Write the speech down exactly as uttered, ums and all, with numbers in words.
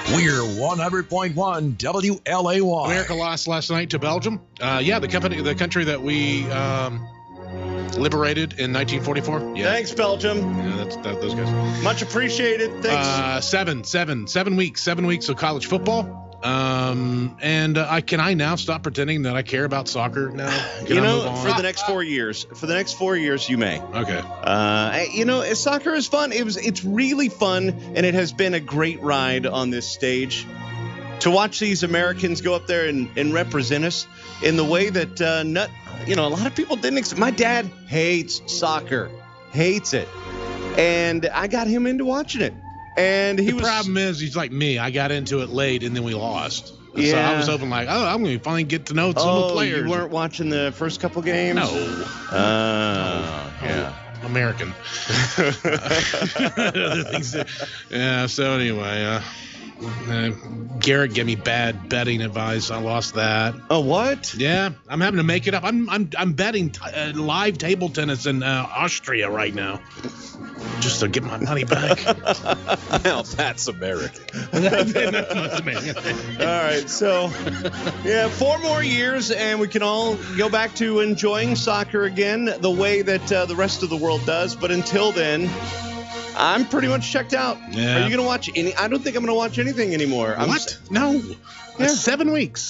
We're one hundred point one W L A Y. America lost last night to Belgium. Uh, yeah, the company, the country that we um, liberated in nineteen forty-four. Yeah. Thanks, Belgium. Yeah, that's that, those guys. Much appreciated. Thanks. Uh, seven, seven, seven weeks, seven weeks of college football. Um, and uh, I can I now stop pretending that I care about soccer now? Can you I know, move on? for the next four years, for the next four years, you may. Okay. Uh, you know, soccer is fun. It was, it's really fun, and it has been a great ride on this stage. To watch these Americans go up there and, and represent us in the way that, uh, not, you know, a lot of people didn't. Ex- My dad hates soccer, hates it, and I got him into watching it. And he the was. The problem is, he's like me. I got into it late, and then we lost. Yeah. So I was hoping, like, oh, I'm going to finally get to know some oh, of the players. You weren't watching the first couple games? No. Uh, no. Yeah. American. Other things that, yeah, so anyway, uh, uh, Garrett gave me bad betting advice. I lost that. Oh, what? Yeah, I'm having to make it up. I'm I'm I'm betting t- uh, live table tennis in uh, Austria right now, just to get my money back. Now that's American. That's American. All right, so yeah, four more years, and we can all go back to enjoying soccer again the way that uh, the rest of the world does. But until then, I'm pretty much checked out. Yeah. Are you going to watch any? I don't think I'm going to watch anything anymore. I'm What? s- No. Yeah. Seven weeks.